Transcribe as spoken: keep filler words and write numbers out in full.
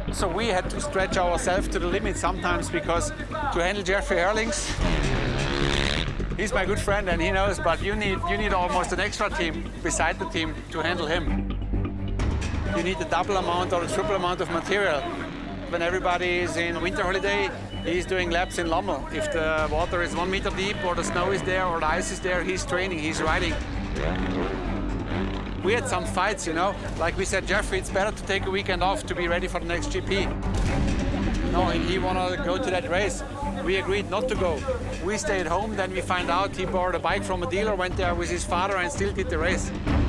So we had to stretch ourselves to the limit sometimes because to handle Jeffrey Herlings, he's my good friend and he knows, but you need, you need almost an extra team beside the team to handle him. You need the double amount or the triple amount of material. When everybody is in winter holiday, he's doing laps in Lommel. If the water is one meter deep or the snow is there or the ice is there, he's training, he's riding. We had some fights, you know. Like we said, Jeffrey, it's better to take a weekend off to be ready for the next G P. No, he wanted to go to that race. We agreed not to go. We stayed home, then we find out he bought a bike from a dealer, went there with his father and still did the race.